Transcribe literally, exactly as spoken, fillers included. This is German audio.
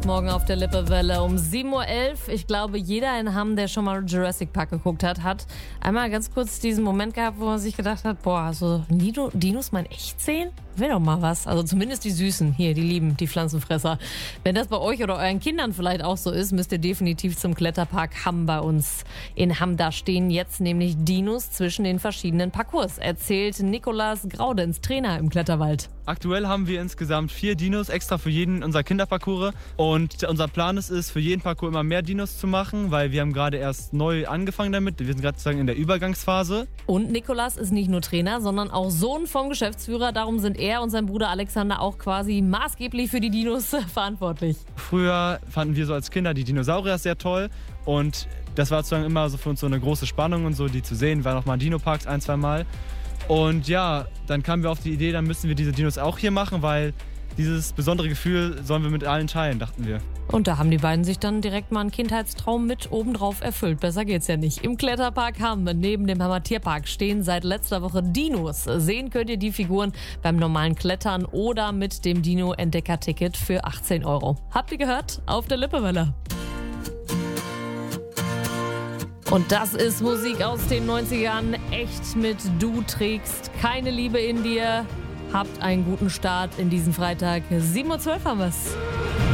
Morgen auf der Lippewelle um sieben Uhr elf. Ich glaube, jeder in Hamm, der schon mal Jurassic Park geguckt hat, hat einmal ganz kurz diesen Moment gehabt, wo man sich gedacht hat, boah, so Dino, Dinos mal in echt sehen? Will doch mal was. Also zumindest die Süßen, hier, die lieben, die Pflanzenfresser. Wenn das bei euch oder euren Kindern vielleicht auch so ist, müsst ihr definitiv zum Kletterpark Hamm bei uns in Hamm. Da stehen jetzt nämlich Dinos zwischen den verschiedenen Parcours, erzählt Nikolaus Graudenz, Trainer im Kletterwald. Aktuell haben wir insgesamt vier Dinos extra für jeden unser Kinderparcours. Und unser Plan ist es, für jeden Parcours immer mehr Dinos zu machen, weil wir haben gerade erst neu angefangen damit. Wir sind gerade sozusagen in der Übergangsphase. Und Nikolaus ist nicht nur Trainer, sondern auch Sohn vom Geschäftsführer. Darum sind er und sein Bruder Alexander auch quasi maßgeblich für die Dinos verantwortlich. Früher fanden wir so als Kinder die Dinosaurier sehr toll. Und das war sozusagen immer so für uns so eine große Spannung und so, die zu sehen. Wir waren auch mal in Dinoparks ein, zwei Mal. Und ja, dann kamen wir auf die Idee, dann müssen wir diese Dinos auch hier machen, weil dieses besondere Gefühl sollen wir mit allen teilen, dachten wir. Und da haben die beiden sich dann direkt mal einen Kindheitstraum mit obendrauf erfüllt. Besser geht's ja nicht. Im Kletterpark Hamm neben dem Hammer Tierpark stehen seit letzter Woche Dinos. Sehen könnt ihr die Figuren beim normalen Klettern oder mit dem Dino-Entdecker-Ticket für achtzehn Euro. Habt ihr gehört? Auf der Lippewelle. Und das ist Musik aus den neunzigern. Echt mit Du trägst keine Liebe in dir. Habt einen guten Start in diesen Freitag. sieben Uhr zwölf haben wir's.